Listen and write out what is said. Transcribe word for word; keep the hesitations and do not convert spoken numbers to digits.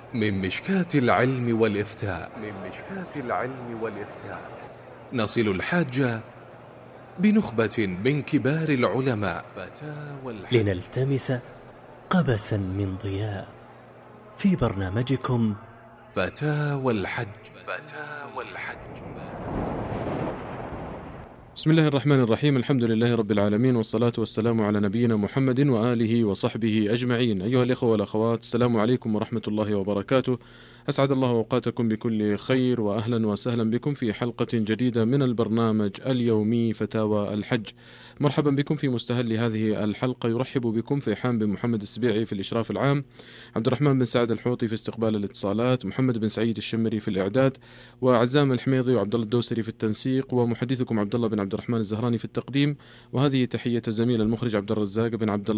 من مشكاة العلم والإفتاء من مشكاة العلم والإفتاء نصل الحاج بنخبة من كبار العلماء لنلتمس قبسا من ضياء في برنامجكم فتاوى الحج. فتاوى الحج. بسم الله الرحمن الرحيم. الحمد لله رب العالمين، والصلاة والسلام على نبينا محمد وآله وصحبه أجمعين. أيها الإخوة والأخوات، السلام عليكم ورحمة الله وبركاته. أسعد الله أوقاتكم بكل خير، وأهلا وسهلا بكم في حلقة جديدة من البرنامج اليومي فتاوى الحج. مرحبا بكم في مستهل هذه الحلقة. يرحب بكم فيحان بن محمد السبيعي في الإشراف العام، عبد الرحمن بن سعد الحوطي في استقبال الاتصالات، محمد بن سعيد الشمري في الإعداد، وعزام الحميضي وعبد الله الدوسري في التنسيق، ومحدثكم عبد الله بن عبد الرحمن الزهراني في التقديم. وهذه تحية الزميل المخرج عبد الرزاق بن عبد الله